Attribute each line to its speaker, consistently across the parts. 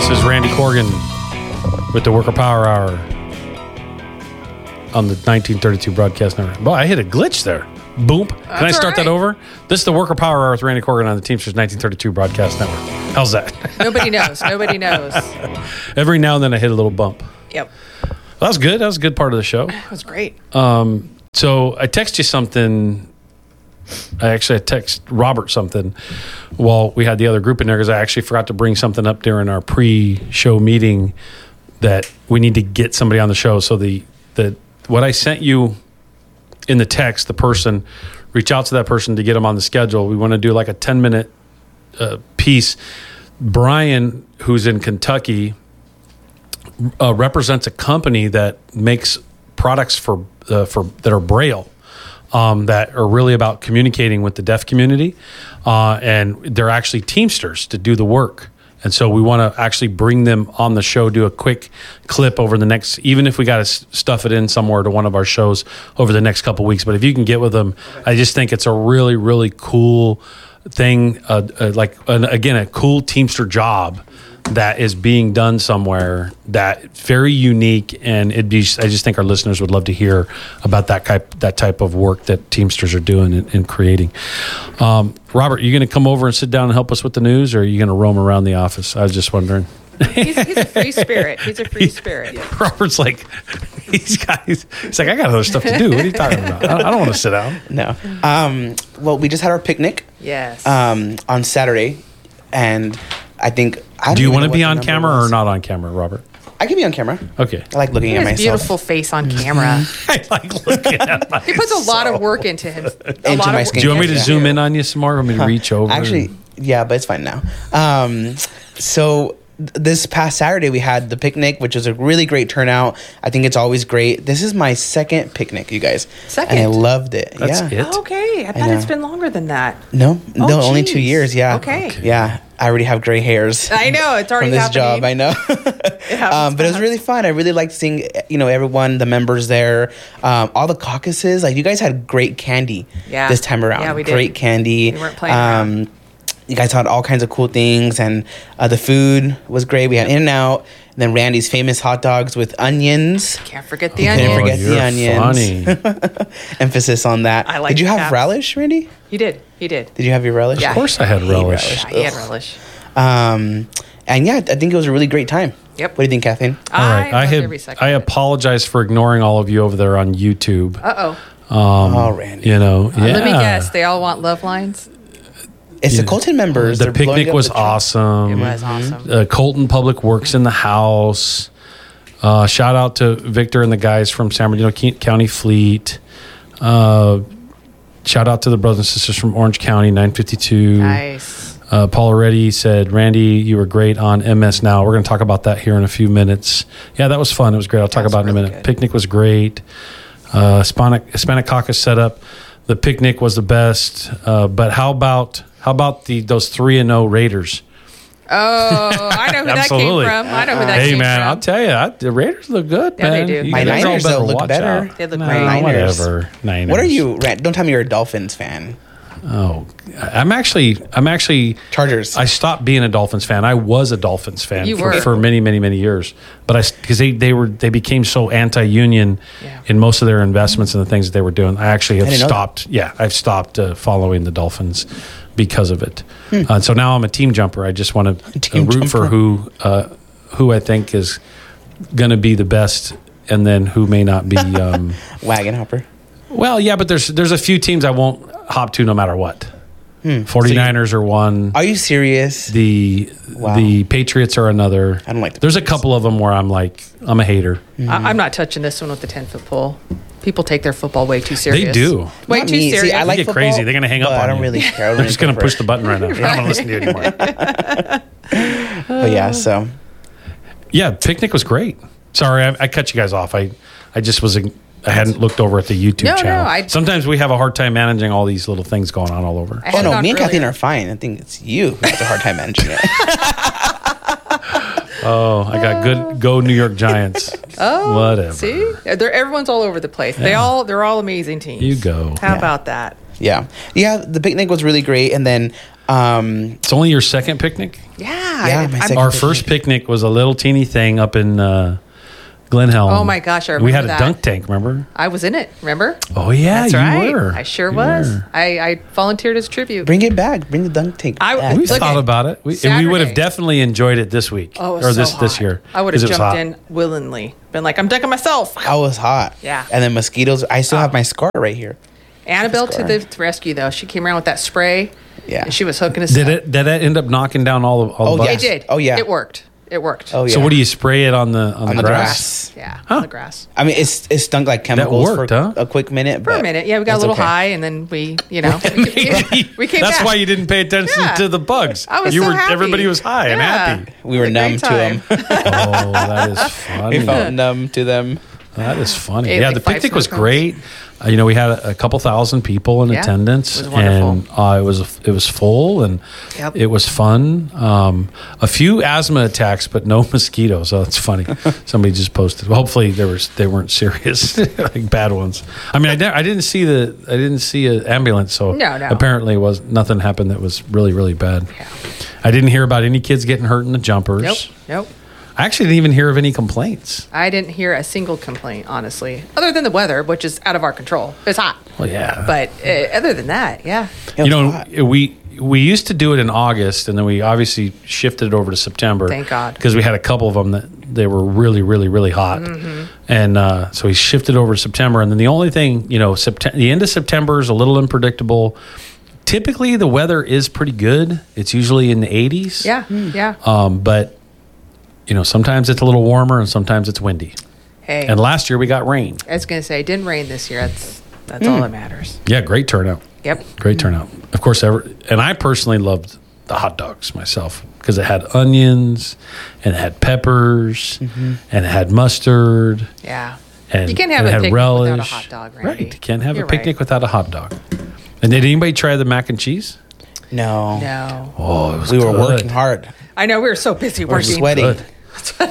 Speaker 1: This is Randy Corgan with the Worker Power Hour on the 1932 Broadcast Network. Boy, I hit a glitch there. Boom. Can I start that over? This is the Worker Power Hour with Randy Corgan on the Teamsters 1932 Broadcast Network. How's that?
Speaker 2: Nobody knows. Nobody knows.
Speaker 1: Every now and then I hit a little bump.
Speaker 2: Yep.
Speaker 1: That was good. That was a good part of the show.
Speaker 2: It was great.
Speaker 1: So I text you something. I text Robert something while we had the other group in there because I actually forgot to bring something up during our pre-show meeting that we need to get somebody on the show. So what I sent you in the text, the person, reach out to that person to get them on the schedule. We want to do like a 10-minute piece. Brian, who's in Kentucky, represents a company that makes products for that are Braille. That are really about communicating with the deaf community, and they're actually Teamsters to do the work. And so we want to actually bring them on the show, do a quick clip over the next, even if we got to stuff it in somewhere to one of our shows over the next couple of weeks. But if you can get with them, I just think it's a really, really cool thing, again, a cool Teamster job that is being done somewhere that very unique, and I just think our listeners would love to hear about that type of work that Teamsters are doing and creating. Robert, are you going to come over and sit down and help us with the news, or are you going to roam around the office? I was just wondering.
Speaker 2: He's a free spirit. He's a free spirit. Yeah.
Speaker 1: Robert's like, he's like, I got other stuff to do. What are you talking about? I don't want to sit down.
Speaker 3: No. Well, we just had our picnic.
Speaker 2: Yes.
Speaker 3: On Saturday, and I think.
Speaker 1: Do you want to be on camera or not on camera, Robert?
Speaker 3: I can be on camera.
Speaker 1: Okay.
Speaker 3: I like looking at myself.
Speaker 2: Beautiful face on camera.
Speaker 1: I like looking at myself.
Speaker 2: He puts a lot of work into him.
Speaker 3: Into my skin.
Speaker 1: Do you want me to zoom in on you some more? Want me to reach over?
Speaker 3: Actually, yeah, but it's fine now. So this past Saturday we had the picnic, which was a really great turnout. I think it's always great. This is my second picnic, you guys.
Speaker 2: Second?
Speaker 3: And I loved it.
Speaker 1: That's
Speaker 3: yeah.
Speaker 1: it?
Speaker 2: Okay. I thought it's been longer than that.
Speaker 3: No, only
Speaker 2: geez.
Speaker 3: 2 years. Yeah.
Speaker 2: Okay.
Speaker 3: Yeah. I already have gray hairs.
Speaker 2: I know. It's already
Speaker 3: from this
Speaker 2: happening.
Speaker 3: job. I know. But it was really fun. I really liked seeing, everyone, the members there, all the caucuses. Like, you guys had great candy this time around.
Speaker 2: Yeah, we did.
Speaker 3: Great candy.
Speaker 2: We weren't playing around.
Speaker 3: You guys had all kinds of cool things, and the food was great. We had In-N-Out, and then Randy's famous hot dogs with onions.
Speaker 2: Can't forget the onions.
Speaker 3: Can't forget the onions.
Speaker 1: Funny.
Speaker 3: Emphasis on that.
Speaker 2: I like
Speaker 3: Did you have
Speaker 2: that.
Speaker 3: relish, Randy?
Speaker 2: He did. Did Yeah.
Speaker 1: Of course I had relish.
Speaker 2: Yeah, he had relish.
Speaker 3: And yeah, I think it was a really great time.
Speaker 2: Yep.
Speaker 3: What do you think, Kathleen?
Speaker 1: All right. I apologize for ignoring all of you over there on YouTube.
Speaker 2: Uh-oh.
Speaker 3: Randy.
Speaker 1: Let
Speaker 2: Let me guess. They all want love lines?
Speaker 3: It's the Colton members.
Speaker 1: The
Speaker 3: They're blowing
Speaker 1: picnic
Speaker 3: up
Speaker 1: was
Speaker 3: the truck.
Speaker 1: awesome.
Speaker 2: It was awesome.
Speaker 1: Colton Public Works in the house. Shout out to Victor and the guys from San Bernardino County Fleet. Shout out to the brothers and sisters from Orange County, 952.
Speaker 2: Nice.
Speaker 1: Paul already said, Randy, you were great on MS Now. We're going to talk about that here in a few minutes. Yeah, that was fun. It was great. I'll talk about it in a minute.
Speaker 2: Good.
Speaker 1: Picnic was great. Hispanic Caucus setup. The picnic was the best. But how about those 3-0 Raiders?
Speaker 2: Oh, I know who that came
Speaker 1: Absolutely.
Speaker 2: from. I know who that
Speaker 1: Hey,
Speaker 2: came
Speaker 1: man,
Speaker 2: from.
Speaker 1: I'll tell you, the Raiders look good,
Speaker 2: Yeah,
Speaker 1: man.
Speaker 2: they do.
Speaker 1: You
Speaker 3: My
Speaker 1: guys all
Speaker 3: Niners, though, look
Speaker 1: watch
Speaker 3: better.
Speaker 1: out.
Speaker 2: They look
Speaker 3: No,
Speaker 2: great.
Speaker 3: Niners.
Speaker 1: Whatever. Niners.
Speaker 3: What are you? Don't tell me you're a Dolphins fan.
Speaker 1: Oh, I'm actually
Speaker 3: Chargers.
Speaker 1: I stopped being a Dolphins fan. I was a Dolphins fan
Speaker 2: You were.
Speaker 1: for many, many, many years. But because they became so anti-union
Speaker 2: Yeah.
Speaker 1: in most of their investments and the things that they were doing. I actually have
Speaker 3: didn't know
Speaker 1: stopped. Yeah, I've stopped following the Dolphins because of it. So now I'm a team jumper. I just want to
Speaker 3: Team
Speaker 1: root for
Speaker 3: jumper.
Speaker 1: who I think is going to be the best, and then who may not be.
Speaker 3: Wagon hopper.
Speaker 1: Well, yeah, but there's a few teams I won't hop to no matter what. 49ers are one.
Speaker 3: Are you serious?
Speaker 1: The Patriots are another.
Speaker 3: I don't like the
Speaker 1: There's a
Speaker 3: Patriots.
Speaker 1: couple of them where I'm a hater.
Speaker 2: I'm not touching this one with the 10-foot pole. People take their football way too serious.
Speaker 1: They do.
Speaker 2: Way
Speaker 3: Not
Speaker 2: too
Speaker 3: me. See,
Speaker 2: serious.
Speaker 3: I like
Speaker 1: They get
Speaker 3: football,
Speaker 1: crazy. They're gonna hang up
Speaker 3: but
Speaker 1: on
Speaker 3: I don't
Speaker 1: you.
Speaker 3: really care.
Speaker 1: I'm just going to push the button right now. I don't want to listen to you anymore.
Speaker 3: But yeah, so
Speaker 1: Yeah, picnic was great. Sorry, I cut you guys off. I just was. I hadn't looked over at the YouTube
Speaker 2: No,
Speaker 1: channel. Sometimes we have a hard time managing all these little things going on all over.
Speaker 2: I
Speaker 3: oh
Speaker 2: had
Speaker 3: no,
Speaker 2: gone
Speaker 3: me and Kathleen
Speaker 2: earlier.
Speaker 3: are fine. I think it's you who has a hard time managing it.
Speaker 1: Oh, I got go New York Giants.
Speaker 2: Oh,
Speaker 1: Whatever.
Speaker 2: See, everyone's all over the place. They're all amazing teams.
Speaker 1: You go.
Speaker 2: How about that?
Speaker 3: Yeah. The picnic was really great, and then
Speaker 1: It's only your second picnic?
Speaker 3: Yeah, my
Speaker 2: I'm-
Speaker 3: second
Speaker 1: Our first picnic was a little teeny thing up in Glen Helen.
Speaker 2: Oh my gosh, I remember
Speaker 1: We had a
Speaker 2: that.
Speaker 1: dunk tank, remember?
Speaker 2: I was in it, remember?
Speaker 1: Oh, yeah,
Speaker 2: That's
Speaker 1: you
Speaker 2: right.
Speaker 1: were.
Speaker 2: I sure
Speaker 1: You
Speaker 2: was.
Speaker 1: were.
Speaker 2: I volunteered as tribute.
Speaker 3: Bring it back. Bring the dunk tank.
Speaker 2: I-
Speaker 1: We
Speaker 2: Look
Speaker 1: thought
Speaker 2: at-
Speaker 1: about it. And we would have
Speaker 2: Saturday.
Speaker 1: definitely enjoyed it this week.
Speaker 2: Oh, it
Speaker 1: or
Speaker 2: was
Speaker 1: this
Speaker 2: so
Speaker 1: this
Speaker 2: hot.
Speaker 1: year.
Speaker 2: I would
Speaker 1: 'cause
Speaker 2: have
Speaker 1: it was
Speaker 2: jumped
Speaker 1: hot.
Speaker 2: in willingly. Been like, I'm dunking myself.
Speaker 3: I was hot.
Speaker 2: Yeah.
Speaker 3: And then mosquitoes. I still have my scar right here.
Speaker 2: Annabelle to
Speaker 3: Scar.
Speaker 2: the rescue, though. She came around with that spray.
Speaker 3: Yeah.
Speaker 2: And she was hooking us
Speaker 1: Did
Speaker 2: up.
Speaker 1: it? Did that end up knocking down all the
Speaker 3: Oh,
Speaker 1: bugs?
Speaker 2: It did.
Speaker 3: Oh, yeah.
Speaker 2: It worked. It worked.
Speaker 3: Oh yeah.
Speaker 1: So what do you spray it on the
Speaker 3: on the grass?
Speaker 2: Yeah,
Speaker 1: Huh.
Speaker 2: on the grass.
Speaker 3: I mean, it stunk like chemicals
Speaker 1: worked,
Speaker 3: for
Speaker 1: huh?
Speaker 3: a quick minute.
Speaker 2: For a
Speaker 3: but
Speaker 2: minute. Yeah, we got a
Speaker 3: that's
Speaker 2: little
Speaker 3: okay.
Speaker 2: high, and then we we came
Speaker 1: That's
Speaker 2: back.
Speaker 1: why you didn't pay attention
Speaker 2: Yeah.
Speaker 1: to the bugs.
Speaker 2: I was
Speaker 1: you
Speaker 2: so
Speaker 1: were
Speaker 2: happy.
Speaker 1: everybody was high and
Speaker 2: Yeah.
Speaker 1: happy.
Speaker 3: We were
Speaker 2: It was a
Speaker 3: numb
Speaker 2: great
Speaker 3: to them.
Speaker 1: Oh, that is funny.
Speaker 3: We felt numb to them.
Speaker 1: That is funny.
Speaker 2: Ate
Speaker 1: Yeah,
Speaker 2: like
Speaker 1: the
Speaker 2: 5
Speaker 1: picnic was
Speaker 2: snow cones.
Speaker 1: great. We had a couple thousand people in
Speaker 2: Yeah,
Speaker 1: attendance,
Speaker 2: it was wonderful.
Speaker 1: and it was full and
Speaker 2: Yep.
Speaker 1: it was fun. A few asthma attacks, but no mosquitoes. So that's funny. Somebody just posted. Well, hopefully they weren't serious, like bad ones. I mean, I didn't see an ambulance, so
Speaker 2: No.
Speaker 1: apparently nothing happened that was really really bad.
Speaker 2: Yeah.
Speaker 1: I didn't hear about any kids getting hurt in the jumpers.
Speaker 2: Nope.
Speaker 1: I actually didn't even hear of any complaints.
Speaker 2: I didn't hear a single complaint, honestly, other than the weather, which is out of our control. It's hot.
Speaker 1: Well, yeah,
Speaker 2: But other than that, yeah.
Speaker 3: It was hot.
Speaker 1: we used to do it in August, and then we obviously shifted it over to September.
Speaker 2: Thank God.
Speaker 1: because we had a couple of them that they were really, really, really hot, and so we shifted over to September. And then the only thing, the end of September is a little unpredictable. Typically, the weather is pretty good. It's usually in the 80s.
Speaker 2: Yeah. Yeah.
Speaker 1: But sometimes it's a little warmer, and sometimes it's windy.
Speaker 2: Hey,
Speaker 1: And last year we got rain.
Speaker 2: I was going to say, it didn't rain this year. That's all that matters.
Speaker 1: Yeah, great turnout.
Speaker 2: Yep.
Speaker 1: Great turnout. Of course, and I personally loved the hot dogs myself because it had onions and it had peppers and it had mustard.
Speaker 2: Yeah.
Speaker 1: And
Speaker 2: You can't have
Speaker 1: it
Speaker 2: a
Speaker 1: had
Speaker 2: picnic
Speaker 1: relish.
Speaker 2: without a hot dog, Randy.
Speaker 1: Right. You can't have
Speaker 2: You're
Speaker 1: a picnic
Speaker 2: right.
Speaker 1: without a hot dog. And did anybody try the mac and cheese?
Speaker 3: No.
Speaker 2: No.
Speaker 1: Oh, it was
Speaker 3: We were
Speaker 1: good.
Speaker 3: working hard.
Speaker 2: I know we were so busy
Speaker 3: We were
Speaker 2: working.
Speaker 3: sweating.
Speaker 1: Good.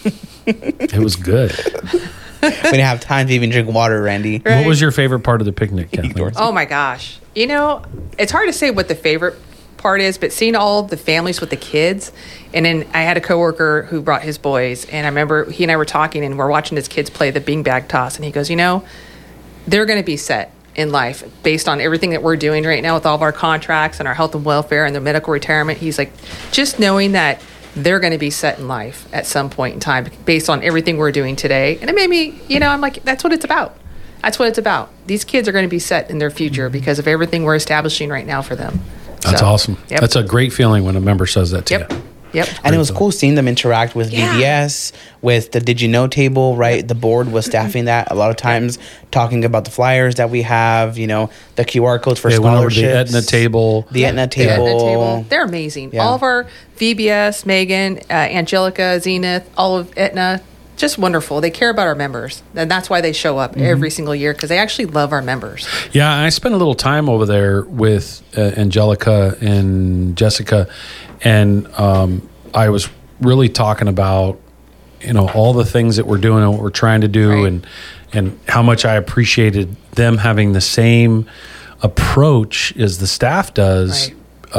Speaker 1: It was good.
Speaker 3: We didn't have time to even drink water, Randy.
Speaker 2: Right.
Speaker 1: What was your favorite part of the picnic, Kathleen?
Speaker 2: Oh my gosh. It's hard to say what the favorite part is, but seeing all the families with the kids. And then I had a coworker who brought his boys, and I remember he and I were talking, and we're watching his kids play the beanbag toss, and he goes, they're going to be set in life based on everything that we're doing right now with all of our contracts and our health and welfare and their medical retirement. He's like, just knowing that they're going to be set in life at some point in time based on everything we're doing today. And it made me, I'm like, that's what it's about. That's what it's about. These kids are going to be set in their future because of everything we're establishing right now for them.
Speaker 1: That's
Speaker 2: So,
Speaker 1: awesome.
Speaker 2: Yep.
Speaker 1: That's a great feeling when a member says that to
Speaker 2: Yep.
Speaker 1: you.
Speaker 2: Yep.
Speaker 3: And it was
Speaker 1: Great
Speaker 3: cool seeing them interact with
Speaker 2: Yeah.
Speaker 3: VBS, with the Did You Know table, right? The board was staffing that a lot of times, talking about the flyers that we have, the QR codes for
Speaker 1: They went over to
Speaker 3: scholarships.
Speaker 1: the Aetna table.
Speaker 3: The Aetna
Speaker 2: The Aetna
Speaker 3: table.
Speaker 2: They're amazing.
Speaker 3: Yeah.
Speaker 2: All of our VBS, Megan, Angelica, Zenith, all of Aetna, just wonderful. They care about our members. And that's why they show up every single year because they actually love our members.
Speaker 1: Yeah, I spent a little time over there with Angelica and Jessica, and I was really talking about all the things that we're doing and what we're trying to do,
Speaker 2: Right.
Speaker 1: and how much I appreciated them having the same approach as the staff does.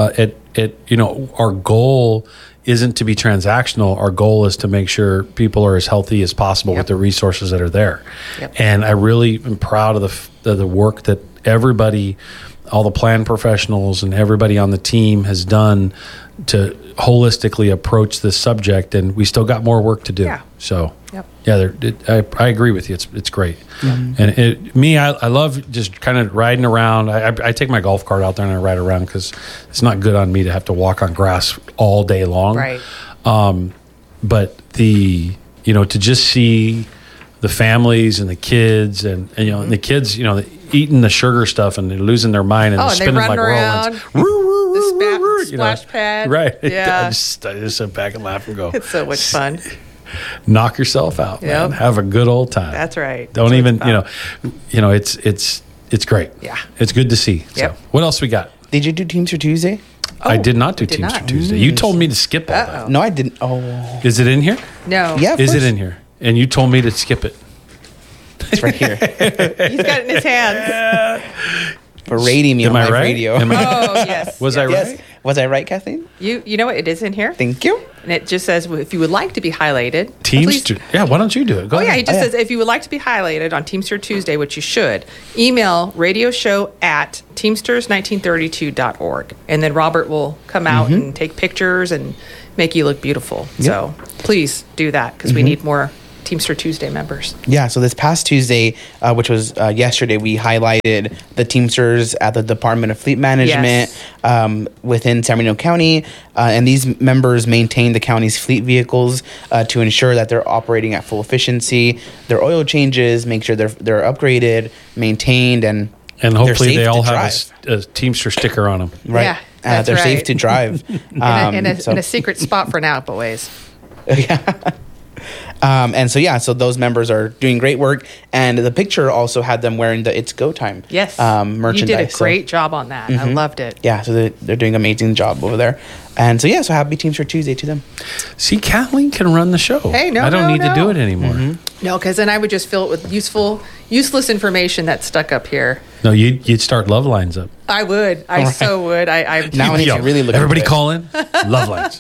Speaker 1: Our goal isn't to be transactional. Our goal is to make sure people are as healthy as possible
Speaker 2: Yep.
Speaker 1: with the resources that are there.
Speaker 2: Yep.
Speaker 1: And I really am proud of the work that everybody, all the plan professionals and everybody on the team has done to holistically approach this subject. And we still got more work to do.
Speaker 2: Yeah.
Speaker 1: So,
Speaker 2: Yep.
Speaker 1: yeah, I agree with you. It's great. And I love just kind of riding around. I take my golf cart out there and I ride around because it's not good on me to have to walk on grass all day long.
Speaker 2: Right.
Speaker 1: But to just see the families and the kids and and the kids, eating the sugar stuff and they're losing their mind and
Speaker 2: Oh,
Speaker 1: they're
Speaker 2: and they
Speaker 1: spinning
Speaker 2: run
Speaker 1: like
Speaker 2: around.
Speaker 1: whirlwinds.
Speaker 2: The splash pad.
Speaker 1: Right.
Speaker 2: Yeah.
Speaker 1: I just sit back and laugh and go,
Speaker 2: It's so much fun.
Speaker 1: knock yourself out, man.
Speaker 2: Yep.
Speaker 1: Have a good old time.
Speaker 2: That's right.
Speaker 1: Don't
Speaker 2: That's what
Speaker 1: even,
Speaker 2: it's about.
Speaker 1: it's great.
Speaker 2: Yeah.
Speaker 1: It's good to see.
Speaker 2: Yep.
Speaker 1: So what else we got?
Speaker 3: Did you do Teams for Tuesday?
Speaker 1: I did not do
Speaker 2: did
Speaker 1: Teams
Speaker 2: not.
Speaker 1: for Tuesday. You told me to skip all that.
Speaker 2: Uh-oh.
Speaker 3: No, I didn't. Oh,
Speaker 1: Is it in here?
Speaker 2: No.
Speaker 3: yeah. of
Speaker 1: Is it
Speaker 3: course.
Speaker 1: in here? And you told me to skip it.
Speaker 3: It's right here.
Speaker 2: He's got it in his hands.
Speaker 3: for rating me
Speaker 1: Am
Speaker 3: on
Speaker 1: I
Speaker 3: live
Speaker 1: right?
Speaker 3: radio.
Speaker 1: Am I-
Speaker 2: Oh, yes.
Speaker 1: Was I
Speaker 3: Yes.
Speaker 1: right?
Speaker 3: Was I right, Kathleen?
Speaker 2: You know what? It is in here.
Speaker 3: Thank you.
Speaker 2: And it just says, if you would like to be highlighted.
Speaker 1: Teamster. Yeah, why don't you do it? Go
Speaker 2: Oh, yeah.
Speaker 1: ahead.
Speaker 2: He just
Speaker 3: Oh, yeah.
Speaker 2: says, if you would like to be highlighted on Teamster Tuesday, which you should, email radioshow@teamsters1932.org. And then Robert will come out and take pictures and make you look beautiful. So please do that because we need more Teamster Tuesday members.
Speaker 3: Yeah, so this past Tuesday, which was yesterday, we highlighted the Teamsters at the Department of Fleet Management within San Bernardino County. And these members maintain the county's fleet vehicles to ensure that they're operating at full efficiency, their oil changes, make sure they're upgraded, maintained, and
Speaker 1: hopefully
Speaker 3: they're
Speaker 1: they
Speaker 3: safe
Speaker 1: all
Speaker 3: to
Speaker 1: have
Speaker 3: drive.
Speaker 1: a Teamster sticker on them.
Speaker 3: Right.
Speaker 2: Yeah, that's
Speaker 3: they're safe
Speaker 2: right.
Speaker 3: to drive.
Speaker 2: In a secret spot for now, boys.
Speaker 3: And so those members are doing great work, and the picture also had them wearing the "It's Go Time"
Speaker 2: Yes.
Speaker 3: merchandise.
Speaker 2: You did a
Speaker 3: So,
Speaker 2: great job on that. I loved it.
Speaker 3: yeah, so they're doing an amazing job over there, and so so happy Teamster Tuesday to them.
Speaker 1: See, Kathleen can run the show.
Speaker 2: Hey, no,
Speaker 1: I don't
Speaker 2: no,
Speaker 1: need to
Speaker 2: no.
Speaker 1: do it anymore.
Speaker 2: No, because then I would just fill it with useless information that's stuck up here.
Speaker 1: No, you'd start love lines up.
Speaker 2: I would. I so would. I
Speaker 3: Now I need to really look
Speaker 1: Everybody
Speaker 3: into it.
Speaker 1: call in. Love lines.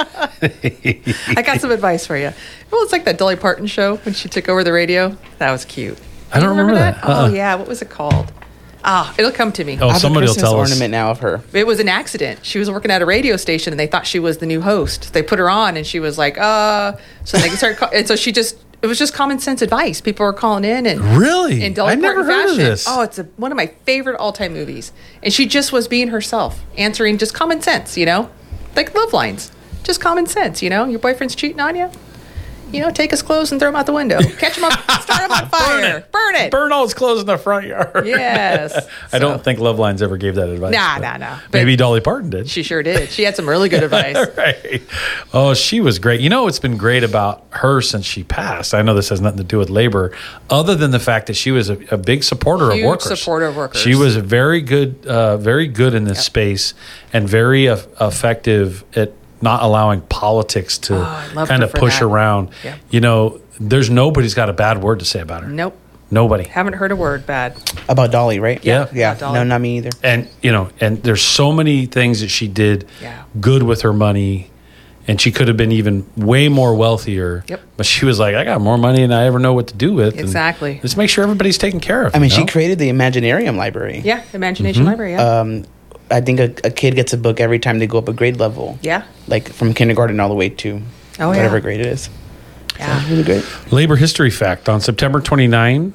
Speaker 2: I got some advice for you. Well, it's like that Dolly Parton show when she took over the radio. That was cute.
Speaker 1: I don't
Speaker 2: You
Speaker 1: remember that.
Speaker 2: Oh yeah, what was it called? It'll come to me.
Speaker 1: Oh,
Speaker 3: I have
Speaker 1: somebody
Speaker 3: a
Speaker 1: will
Speaker 3: Christmas
Speaker 1: tell us.
Speaker 3: ornament now of her.
Speaker 2: It was an accident. She was working at a radio station and they thought she was the new host. They put her on and she was like, so they started and so it was just common sense advice. People were calling in and
Speaker 1: Really?
Speaker 2: in Dolly
Speaker 1: I never
Speaker 2: Parton
Speaker 1: heard of
Speaker 2: fashion.
Speaker 1: this.
Speaker 2: Oh, it's one of my favorite all-time movies. And she just was being herself, answering just common sense, like love lines. Just common sense, your boyfriend's cheating on you. Take his clothes and throw him out the window. Catch him up, start him on fire. Burn it.
Speaker 1: Burn all his clothes in the front yard.
Speaker 2: Yes.
Speaker 1: I don't think Love Lines ever gave that advice.
Speaker 2: Nah,
Speaker 1: but
Speaker 2: nah. But
Speaker 1: Maybe Dolly Parton did.
Speaker 2: she sure did. She had some really good advice.
Speaker 1: Right. Oh, she was great. What's been great about her since she passed? I know this has nothing to do with labor, other than the fact that she was a big supporter
Speaker 2: Huge
Speaker 1: of workers.
Speaker 2: supporter of workers.
Speaker 1: She was very good in this space and very effective at not allowing politics to
Speaker 2: I loved
Speaker 1: kind
Speaker 2: her
Speaker 1: of
Speaker 2: for
Speaker 1: push
Speaker 2: that.
Speaker 1: around.
Speaker 2: Yep.
Speaker 1: There's nobody's got a bad word to say about her.
Speaker 2: Nope.
Speaker 1: Nobody.
Speaker 2: Haven't heard a word bad.
Speaker 3: About Dolly, right?
Speaker 1: Yeah.
Speaker 3: Yeah.
Speaker 2: About Dolly.
Speaker 3: No, not me either.
Speaker 1: And and there's so many things that she did
Speaker 2: Yeah.
Speaker 1: good with her money, and she could have been even way more wealthier.
Speaker 2: Yep.
Speaker 1: But she was like, I got more money than I ever know what to do with. and
Speaker 2: Exactly.
Speaker 1: let's make sure everybody's taken care of.
Speaker 3: I mean,
Speaker 1: you
Speaker 3: she
Speaker 1: know?
Speaker 3: created the Imaginarium Library.
Speaker 2: Yeah, Imagination Library, yeah.
Speaker 3: I think a kid gets a book every time they go up a grade level.
Speaker 2: Yeah.
Speaker 3: Like from kindergarten all the way to whatever grade it is.
Speaker 2: Yeah.
Speaker 3: Really great.
Speaker 1: Labor history fact: on September 29,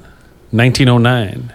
Speaker 1: 1909,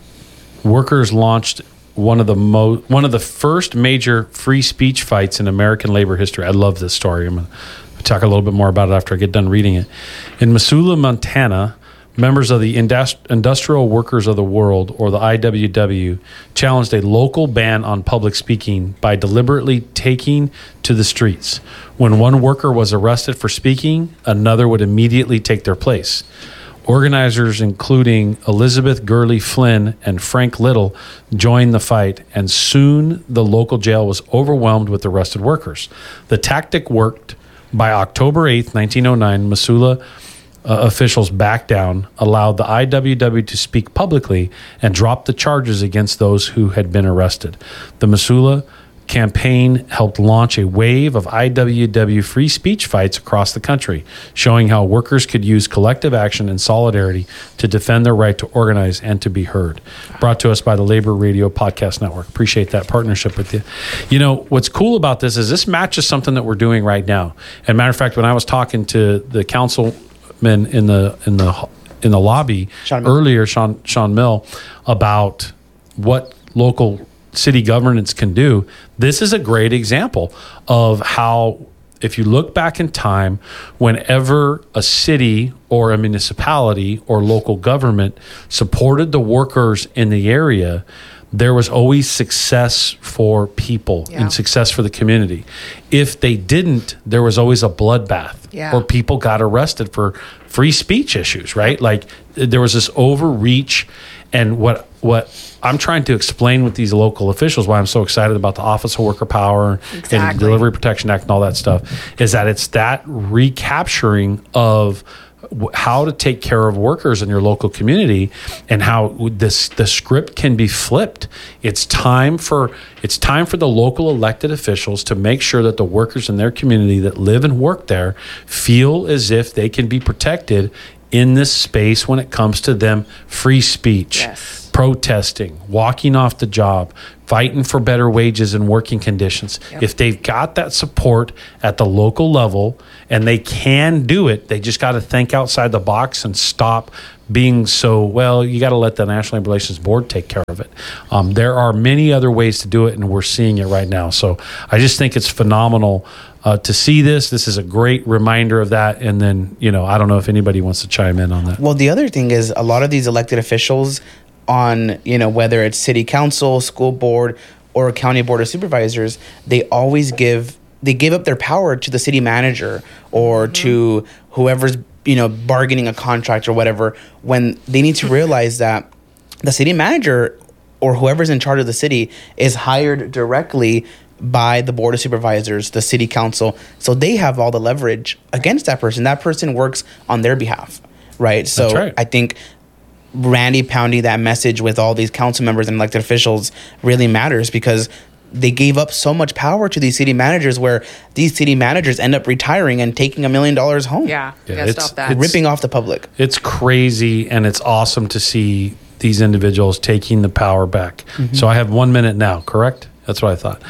Speaker 1: workers launched one of the first major free speech fights in American labor history. I love this story. I'm going to talk a little bit more about it after I get done reading it. In Missoula, Montana, members of the Industrial Workers of the World, or the IWW, challenged a local ban on public speaking by deliberately taking to the streets. When one worker was arrested for speaking, another would immediately take their place. Organizers, including Elizabeth Gurley Flynn and Frank Little, joined the fight, and soon the local jail was overwhelmed with arrested workers. The tactic worked. By October 8th, 1909, Missoula officials backed down, allowed the IWW to speak publicly, and dropped the charges against those who had been arrested. The Missoula campaign helped launch a wave of IWW free speech fights across the country, showing how workers could use collective action and solidarity to defend their right to organize and to be heard. Brought to us by the Labor Radio Podcast Network. Appreciate that partnership with you. What's cool about this is this matches something that we're doing right now. And matter of fact, when I was talking to the councilman in the lobby
Speaker 3: Sean Mill.
Speaker 1: earlier, Sean Mill, about what local city governance can do, this is a great example of how, if you look back in time, whenever a city or a municipality or local government supported the workers in the area, there was always success for people and success for the community. If they didn't, there was always a bloodbath, or people got arrested for free speech issues, right? Like there was this overreach. And what I'm trying to explain with these local officials, why I'm so excited about the Office of Worker Power and Delivery Protection Act and all that stuff, is that it's that recapturing of how to take care of workers in your local community, and how the script can be flipped. It's time for the local elected officials to make sure that the workers in their community that live and work there feel as if they can be protected in this space when it comes to them free speech, protesting, walking off the job, fighting for better wages and working conditions. If they've got that support at the local level and they can do it, they just got to think outside the box and stop being so, well, you got to let the National Labor Relations Board take care of it. There are many other ways to do it, and we're seeing it right now. So I just think it's phenomenal to see this. This is a great reminder of that. And then, I don't know if anybody wants to chime in on that.
Speaker 3: Well, the other thing is a lot of these elected officials on, whether it's city council, school board, or county board of supervisors, they give up their power to the city manager or to whoever's, bargaining a contract or whatever, when they need to realize that the city manager or whoever's in charge of the city is hired directly by the board of supervisors, the city council. So they have all the leverage against that person. That person works on their behalf, right? So
Speaker 1: That's right.
Speaker 3: I think Randy pounding that message with all these council members and elected officials really matters, because they gave up so much power to these city managers, where these city managers end up retiring and taking $1 million home.
Speaker 2: Yeah, stop that.
Speaker 3: Ripping off the public.
Speaker 1: It's crazy, and it's awesome to see these individuals taking the power back. So I have 1 minute now, correct? That's what I thought.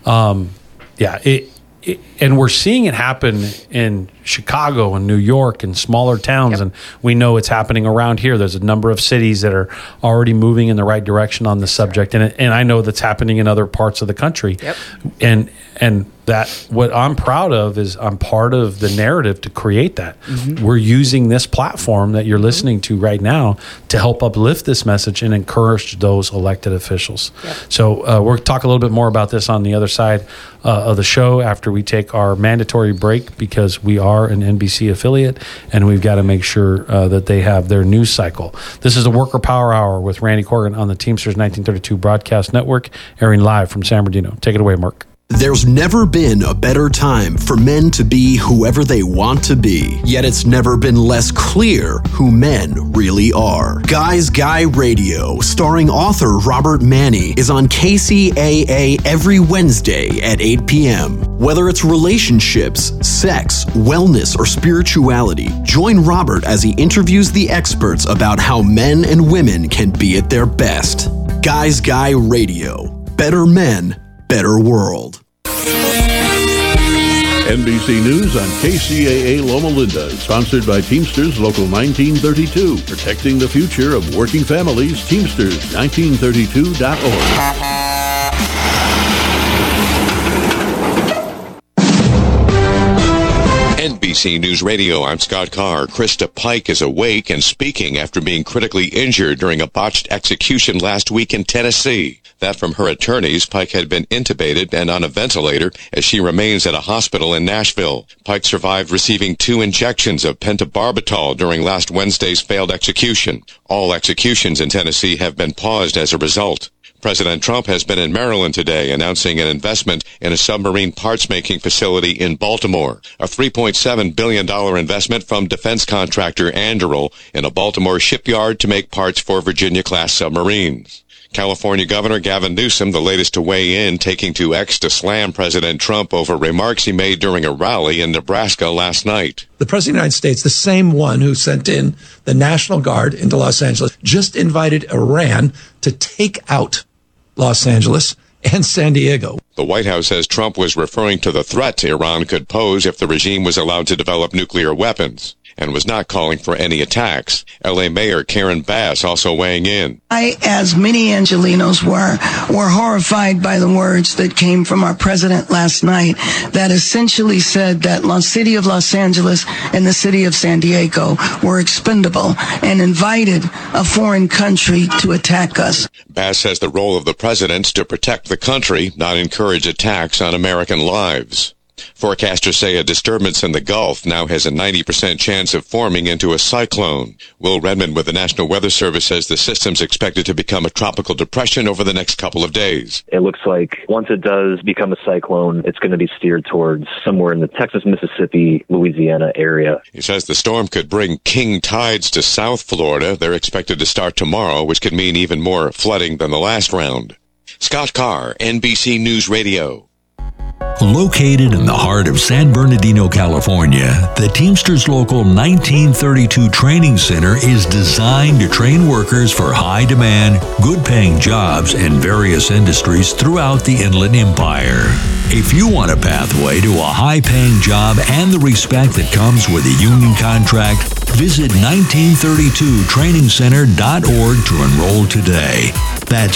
Speaker 3: Yeah.
Speaker 1: And we're seeing it happen in Chicago and New York and smaller towns, and we know it's happening around here. There's a number of cities that are already moving in the right direction on the subject, and I know that's happening in other parts of the country. And that what I'm proud of is I'm part of the narrative to create that. We're using this platform that you're listening to right now to help uplift this message and encourage those elected officials. So we'll talk a little bit more about this on the other side of the show after we take our mandatory break, because we are an NBC affiliate and we've got to make sure that they have their news cycle. This is the Worker Power Hour with Randy Corrigan on the Teamsters 1932 Broadcast Network, airing live from San Bernardino. Take it away, Mark.
Speaker 4: There's never been a better time for men to be whoever they want to be, yet it's never been less clear who men really are. Guys Guy Radio, starring author Robert Manni, is on KCAA every Wednesday at 8 p.m. Whether it's relationships, sex, wellness, or spirituality, join Robert as he interviews the experts about how men and women can be at their best. Guys Guy Radio. Better men, better world.
Speaker 5: NBC News on KCAA Loma Linda, sponsored by Teamsters Local 1932, protecting the future of working families. Teamsters 1932.org.
Speaker 6: NBC News Radio, I'm Scott Carr. Krista Pike is awake and speaking after being critically injured during a botched execution last week in Tennessee. That from her attorneys. Pike had been intubated and on a ventilator as she remains at a hospital in Nashville. Pike survived receiving 2 injections of pentobarbital during last Wednesday's failed execution. All executions in Tennessee have been paused as a result. President Trump has been in Maryland today announcing an investment in a submarine parts-making facility in Baltimore, a $3.7 billion investment from defense contractor Anduril in a Baltimore shipyard to make parts for Virginia-class submarines. California Governor Gavin Newsom, the latest to weigh in, taking to X to slam President Trump over remarks he made during a rally in Nebraska last night.
Speaker 7: The President of the United States, the same one who sent in the National Guard into Los Angeles, just invited Iran to take out Los Angeles and San Diego.
Speaker 6: The White House says Trump was referring to the threat Iran could pose if the regime was allowed to develop nuclear weapons, and was not calling for any attacks. L.A. Mayor Karen Bass also weighing in.
Speaker 8: I, as many Angelenos were horrified by the words that came from our president last night that essentially said that the city of Los Angeles and the city of San Diego were expendable and invited a foreign country to attack us.
Speaker 6: Bass says the role of the president is to protect the country, not encourage attacks on American lives. Forecasters say a disturbance in the Gulf now has a 90% chance of forming into a cyclone. Will Redmond with the National Weather Service says the system's expected to become a tropical depression over the next couple of days.
Speaker 9: It looks like once it does become a cyclone, it's going to be steered towards somewhere in the Texas, Mississippi, Louisiana area.
Speaker 6: He says the storm could bring king tides to South Florida. They're expected to start tomorrow, which could mean even more flooding than the last round. Scott Carr, NBC News Radio.
Speaker 10: Located in the heart of San Bernardino, California, the Teamsters Local 1932 Training Center is designed to train workers for high-demand, good-paying jobs in various industries throughout the Inland Empire. If you want a pathway to a high-paying job and the respect that comes with a union contract, visit 1932trainingcenter.org to enroll today. That's